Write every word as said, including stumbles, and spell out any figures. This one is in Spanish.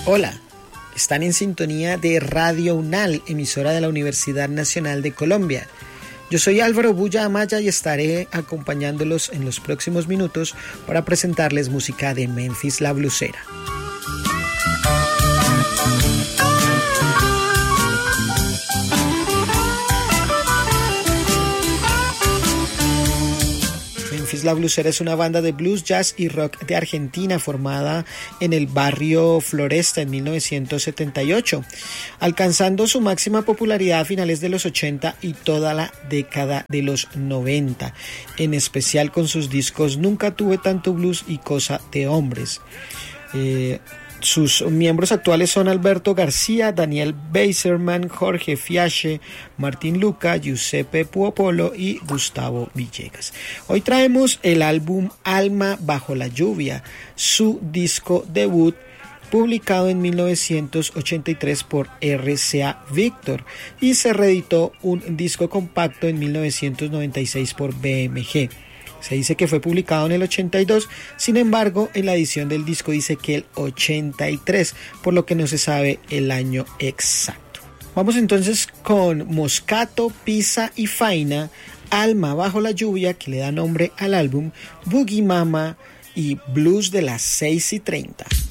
Hola, están en sintonía de Radio UNAL, emisora de la Universidad Nacional de Colombia. Yo soy Álvaro Bulla Amaya y estaré acompañándolos en los próximos minutos para presentarles música de Memphis La Blusera. Memphis La Blusera es una banda de blues, jazz y rock de Argentina formada en el barrio Floresta en mil novecientos setenta y ocho, alcanzando su máxima popularidad a finales de los ochenta y toda la década de los noventa, en especial con sus discos Nunca tuve tanto blues y Cosa de hombres. Eh, Sus miembros actuales son Alberto García, Daniel Beiserman, Jorge Fiache, Martín Luca, Giuseppe Puopolo y Gustavo Villegas. Hoy traemos el álbum Alma bajo la lluvia, su disco debut publicado en mil novecientos ochenta y tres por R C A Victor, y se reeditó un disco compacto en mil novecientos noventa y seis por B M G. Se dice que fue publicado en el ochenta y dos, sin embargo, en la edición del disco dice que el ochenta y tres, por lo que no se sabe el año exacto. Vamos entonces con Moscato, Pizza y Faina, Alma bajo la lluvia, que le da nombre al álbum, Boogie Mama y Blues de las seis y treinta.